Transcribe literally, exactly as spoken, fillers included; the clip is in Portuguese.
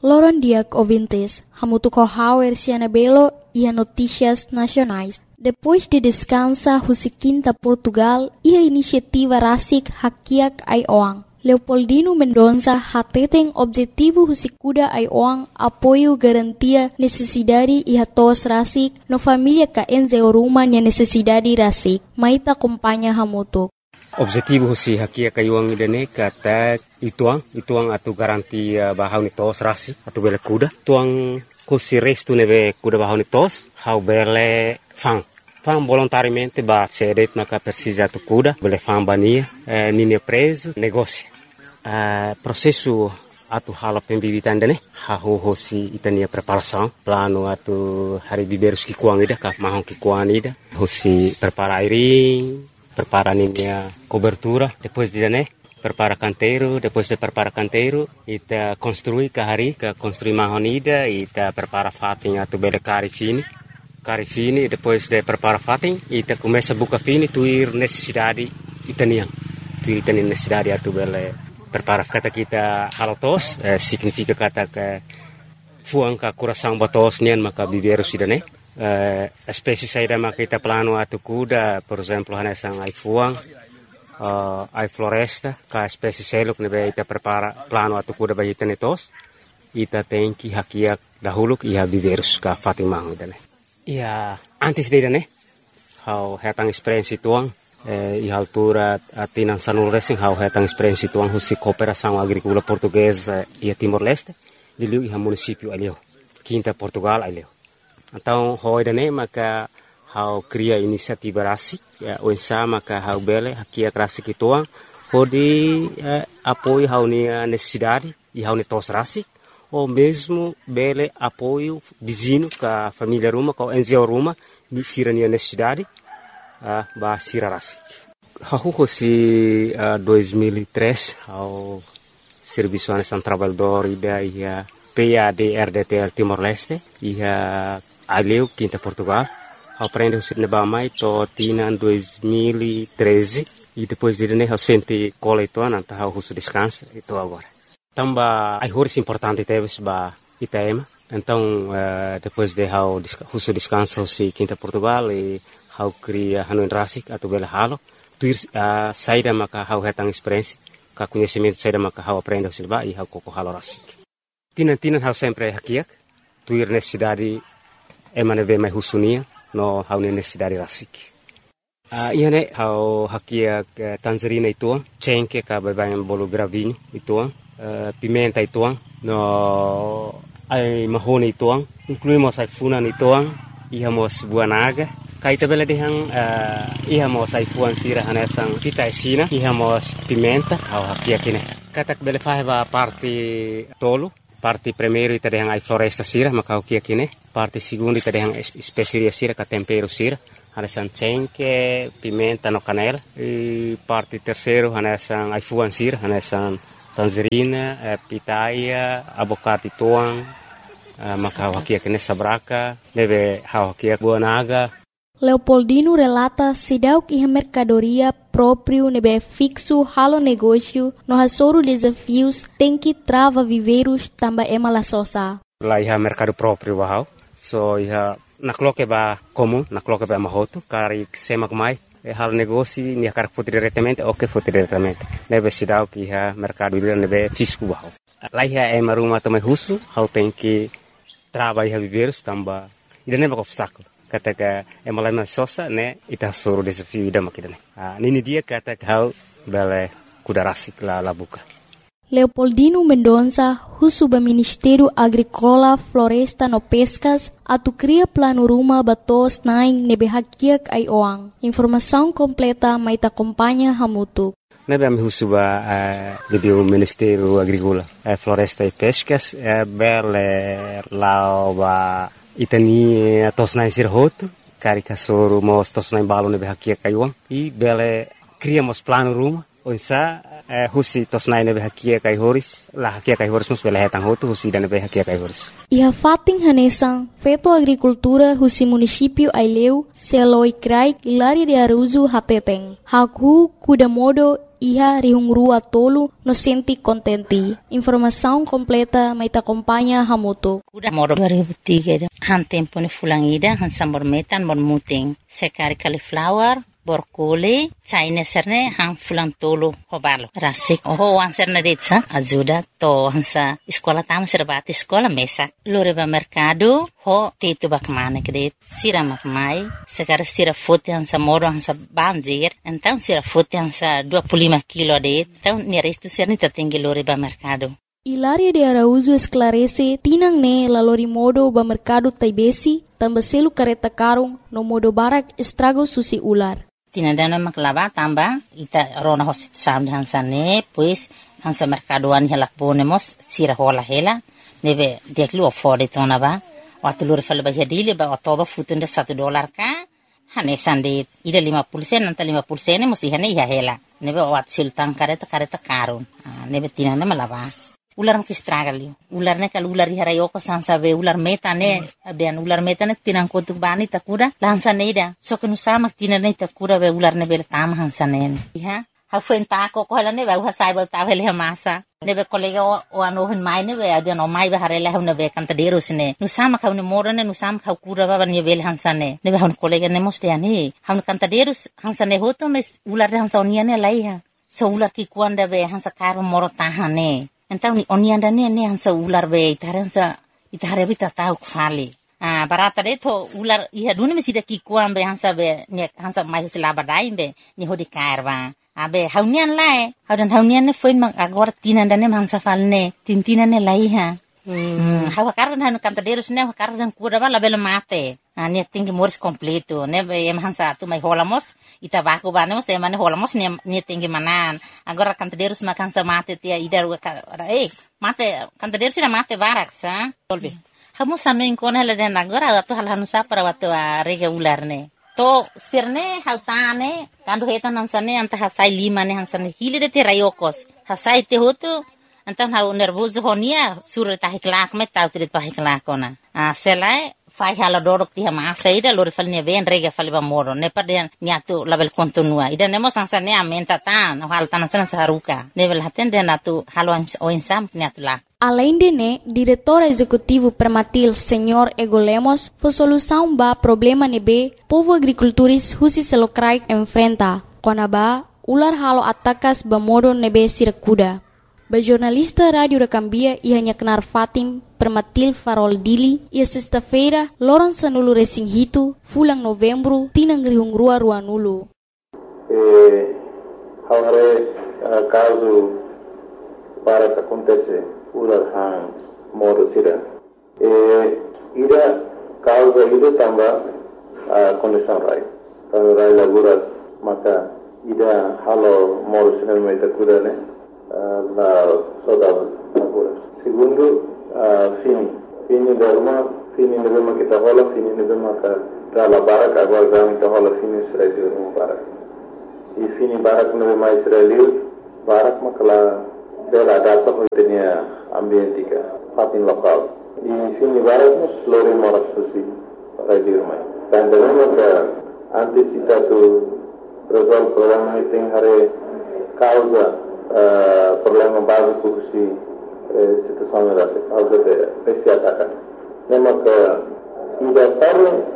Loron diak ouvintes, hamutu kohauer Cianabelo e a notícias nacionais. Depois de descansa Husiquinta Portugal e a iniciativa Rasik Hakiak Aioang. Leopoldino Mendonça hateten objetivo Husikuda Aioang apoio garantia necessidade e hatos Rasik no família ka enze oruma nia necessidade Rasik. Maita acompanha hamutu. Objetivo si hakia kayuang idane kata ituang ituang atu garantia bahau ni tos rasi atu bele kuda tuang kusi restu neve kuda bahau ni tos hau bele fang fang volontariamente ba sedet maka persija tu kuda bele fang bania eh, nini preso negócio eh, processo atu hala pembibitan dane hau hosi itania preparação plano atu hari biberus kikuang ida ka mahong kikuang ida hosi prepara airing prepara a cobertura, depois de né, prepara canteiro, depois de prepara canteiro, ita construi kahari, ka construi mahonida, ita prepara fatin atu bele cari fini, cari fini, depois de prepara fatin, ita começa a buca fini, tuir necessidade itanian, tuir itani necessidade atu bele prepara kata kita halotos, eh, significa kata ke fuang ka coração batos nian maka biberu sidane. Uh, espécie saída makita plano atu kuda, por exemplo, hanesang ai fuang, uh, ai floresta, ka espécie seluk nebe ita prepara plano atu kuda bagi tenetos, ita tenki hakiak dahuluk iha biverus ka fatimang idane. Ia antes de idane, hau hetang experiência tuang, eh, iha altura atinan sanul racing hau hetang experiência tuang husi cooperação agrícola portuguesa ia Timor-Leste, diliu iha município alio, Quinta Portugal alio. Então, hoje né, maka hau cria inisiativa rasik, o ensa maka hau bele hakia rasik ituang, hodi apoio hau ni necessidade e hau ni tos rasik, ou mesmo bele apoio vizinho ka família ruma, ka enzeo ruma, ni sira ni necessidade, ba sira rasik. Hau hosi dois mil e três, hau serviço anesan trabalhador ida ia P A D R D T L Timor-Leste, ia Aleu, Quinta Portugal, aprende o cinema mais to tina em dois mil e treze e depois de né eu senti cola e toa nanta eu russo descansa e tô agora. Tamba ai horas importante teve ba Itaema, então uh, depois de eu russo descansa o si Quinta Portugal e eu cria Hanoi Rasik atau bela halo, tuir uh, saída maka eu retang experiência, ka conhecimento saída maka eu aprende o silba e eu coco halo Rasik. Tina tina eu sempre hakiak, tuir necessidade emane be mai husunia no hau necessidade rasik. Uh, ia ne hau hakia uh, tangerina ituang, cengke ka bebangan bolu gravinho ituang, uh, pimenta ituang, no ai mahoni ituang, incluímos ai funan ituang, ihamos buah naga, kaita bela dehang uh, ihamos ai fuan sira hanesang pita esina, ihamos pimenta, hau hakia kine. Katak bele faheba parte tolo, parte primeiro ita dehang ai floresta sira, maka hau kia kine. Parte segundo ita dehang especiaria sira, ka tempero sira, hanesan cengke, pimenta no canela. E parte terceiro hanesan ai fuan sira, hanesan tangerina, eh, pitaya, abocate tuang, eh, maka hau kia kine sabraka, deve hau kia buah naga. Leopoldino relata sidauk iha mercadoria próprio nebe fixo halo negócio no hasoro desafios tem que trava viveiros tamba ema la sosa. Lá iha mercado próprio bahau, so iha nakloke ba comum, nakloke ba mahoto, kari semak mai, e halo negócio ni akar foto diretamente ou que foto diretamente. Nebe sidauk iha mercado nebe fixo bahau. Lá iha ema rumah também russo, hau tem que trava iha viveiros tamba, ida nebe obstáculo. Kata ka emalama sosa ne ita suru desafio ida makidane. Ah nini dia kata kau bele kuda rasik la labuka. Leopoldino Mendonça, husuba Ministério Agrícola, Floresta no Pescas, atu cria plano ruma batos naing nebe hakiak ai oang. Informação completa mai ta acompanha hamutu. Nebe am husuba uh, do Ministério Agrícola, uh, Floresta e Pescas, uh, bele lauba itani tosnai sirhoto, karika soro mos tosnai balo nebe hakia kaiwang, i bele criamos plano ruma, onsa eh, husi tosnai nebe hakia kai horis, la hakia kai horis mus bele hetang hoto, husi dan nebe hakia kai horis. Iha fating hanesang, feto agricultura husi município Aileu, Seloi Krai, Ilari de Aruzu Hateteng, Haku Kudamodo iha rihungrua tolu no senti contenti. Informação completa mai ta acompanha hamutu. Kuda moro dua ribu tiga han tempo ni fulangida han sambor metan bon muting. Sekari cauliflower borkole China serne han fulang tolo hobalo rasik oh wan serne detsa ajuda to hansa sekolah tam serbati sekolah mesak loreba mercado ho tetu bakmane kede sira makmai sekarang sira foto hansa moro hansa banjir então sira foto hansa dua puluh lima kilo de então ni resto serni tatinggi loreba mercado. Hilaria de Araújo esclarece tinang ne la lori modo ba mercado taibesi tambaselu kareta karung no modo barak estrago susi ular. Tinadana maklaba tamba ita rona hosit sam hansa ne pues hansa mercadoan hela ponemos sira hola hela nebe deklu afford tona ba waktu lur fala ba hadile ba otoba futunda satu dolar ka hane sande ida lima puluh sen nanta lima puluh sen musi hane ya hela nebe wat sultan kareta kareta karun nebe tinana malaba ular mki stragali ular ne kal ular hara yoko sansa ve ular meta ne abian ular meta ne tinang ko bani takura lansa ne da so kenu sama tinan ne takura ve ular ne bel tam hansa ne ha ha fen ta ko ko ne ve ha sai ba ta vele masa ne be kolega o ano hen mai ne ve abian o mai be hare le ne ve kanta deros ne nu sama ka ne mora ne nu sama ka kura ba ne vel hansa ne ne ve ha kolega ne moste ani ha kanta deros hansa ne hoto mes ular hansa onia ne lai ha so ular ki kuanda ve hansa karo moro tahane. Então ni onianda ne ne hansa ular be itaransa itare bita tau kfali ah barata de to ular iha duni mesida ki kuambe hansa be ne hansa mai sila badai be ni hodi karwa abe haunian lae haudan haunian ne foin mang agora tinanda ne hansa falne tintina ne lai ha hmm hawa kardan hanu kantaderos ne kardan kura bala bela mate ah ne tinggi moris completo ne be em hansa tu mai holamos ita baku banemos e mane holamos ne ne tinggi manan agora kantaderos makan sa mate tia idar eh mate kantaderos ina mate barak sa solve hamu sanu inkona la den agora tu hal hanu sa para watu rega ular ne to sirne hautane kandu hetan hansane anta hasai lima ne hansane hile de terayokos hasai te hotu antan hau nervoso honia sur ta hiklak me tau trit pa hiklak kona a selai fai hala dorok ti ma saida lor falne ven rega falba moro ne paden niatu label kontinua ida nemo sansane amenta tan hal tan san saruka level haten de natu halwan o insam niatu la. Além de né, diretor executivo Permatil, senhor Ego Lemos, foi solução ba problema nebe povo agricultores husi selokrai enfrenta. Kona ba ular halo atakas ba modo nebe sirakuda. Ba jornalista Rádio da Cambia ia hanya kenar Fatim Permatil Farol Dili ia sexta-feira loron sanulu resing hitu fulang novembro tinang rihungrua ruanulu. Eh, agora uh, caso para que acontece ular hang modo sira. Eh, ida causa ida tamba uh, condição rai. Kalau rai laguras maka ida halo modo sira meita kuda ne. La saudade agora. Segundo, uh, fini. Fini derma, fini nebema kita hola, fini nebema ka dala barak agora gami kita hola fini Israel no barak. E fini barak nebema Israel barak makala dela data hoitenia ambientika, fatin lokal. E fini barak nos lori moras susi Israel mai. Dan derma ka antisipatu resolve problema tem hare causa Uh, problema básico que se uh, situação era essa causa de esse ataque. Lembra que ainda para